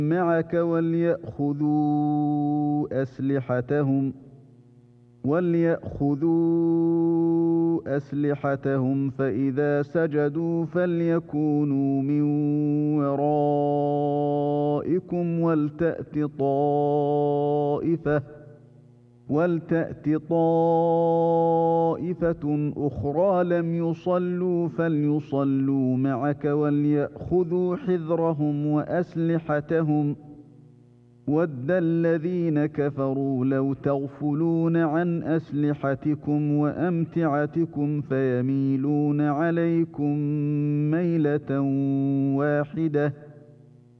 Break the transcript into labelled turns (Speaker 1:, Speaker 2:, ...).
Speaker 1: معك وليأخذوا أسلحتهم فإذا سجدوا فليكونوا من ورائكم ولتأت طائفة أخرى لم يصلوا فليصلوا معك وليأخذوا حذرهم وأسلحتهم وَدَّ الَّذِينَ كَفَرُوا لَوْ تَغْفُلُونَ عَنْ أَسْلِحَتِكُمْ وَأَمْتِعَتِكُمْ فَيَمِيلُونَ عَلَيْكُمْ مَيْلَةً وَاحِدَةً